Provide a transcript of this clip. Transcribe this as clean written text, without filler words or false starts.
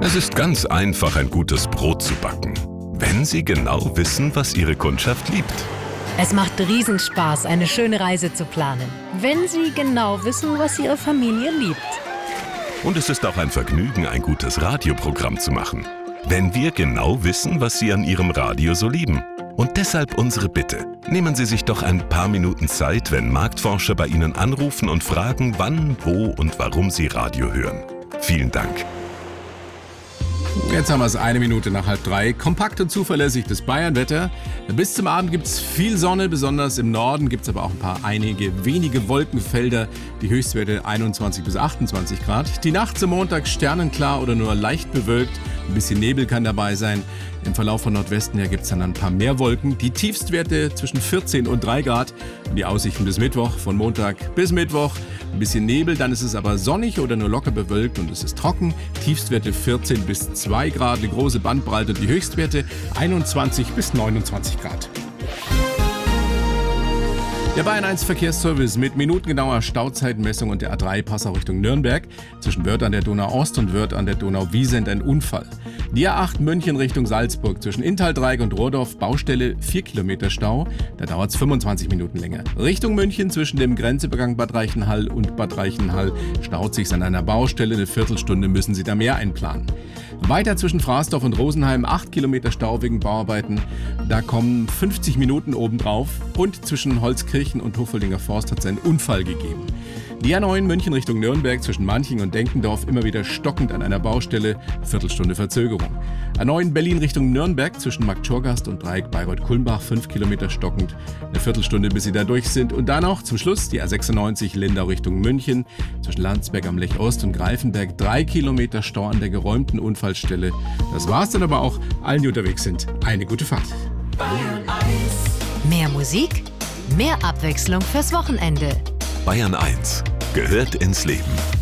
Es ist ganz einfach, ein gutes Brot zu backen, wenn Sie genau wissen, was Ihre Kundschaft liebt. Es macht Riesenspaß, eine schöne Reise zu planen, wenn Sie genau wissen, was Ihre Familie liebt. Und es ist auch ein Vergnügen, ein gutes Radioprogramm zu machen, wenn wir genau wissen, was Sie an Ihrem Radio so lieben. Und deshalb unsere Bitte: Nehmen Sie sich doch ein paar Minuten Zeit, wenn Marktforscher bei Ihnen anrufen und fragen, wann, wo und warum Sie Radio hören. Vielen Dank. Jetzt haben wir es 1:01:30. Kompakt und zuverlässig das Bayernwetter. Bis zum Abend gibt es viel Sonne, besonders im Norden gibt es aber auch einige wenige Wolkenfelder. Die Höchstwerte 21 bis 28 Grad. Die Nacht zum Montag sternenklar oder nur leicht bewölkt. Ein bisschen Nebel kann dabei sein. Im Verlauf von Nordwesten her gibt es dann ein paar mehr Wolken. Die Tiefstwerte zwischen 14 und 3 Grad. Und die Aussichten bis Mittwoch, von Montag bis Mittwoch. Ein bisschen Nebel, dann ist es aber sonnig oder nur locker bewölkt und es ist trocken. Tiefstwerte 14 bis 2 Grad, eine große Bandbreite und die Höchstwerte 21 bis 29 Grad. Der Bayern 1 Verkehrsservice mit minutengenauer Stauzeitenmessung und der A3 Passau Richtung Nürnberg. Zwischen Wörth an der Donau-Ost und Wörth an der Donau-Wiesent ein Unfall. Die A8 München Richtung Salzburg zwischen Inntal-Dreieck und Rohrdorf Baustelle 4 Kilometer Stau. Da dauert es 25 Minuten länger. Richtung München zwischen dem Grenzübergang Bad Reichenhall und Bad Reichenhall staut sich an einer Baustelle. Eine Viertelstunde müssen Sie da mehr einplanen. Weiter zwischen Frasdorf und Rosenheim 8 Kilometer Stau wegen Bauarbeiten. Da kommen 50 Minuten obendrauf. Und zwischen Holzkirchen und Hochvoldinger Forst hat es einen Unfall gegeben. Die A9 München Richtung Nürnberg zwischen Manching und Denkendorf immer wieder stockend an einer Baustelle, Viertelstunde Verzögerung. A9 Berlin Richtung Nürnberg zwischen Marktschorgast und Dreieck Bayreuth-Kulmbach 5 Kilometer stockend, eine Viertelstunde bis sie da durch sind. Und dann noch zum Schluss die A96 Lindau Richtung München zwischen Landsberg am Lech Ost und Greifenberg 3 Kilometer Stau an der geräumten Unfallstelle. Das war's dann aber auch. Allen, die unterwegs sind, eine gute Fahrt. Bayern 1. Mehr Musik, mehr Abwechslung fürs Wochenende. Bayern 1 gehört ins Leben.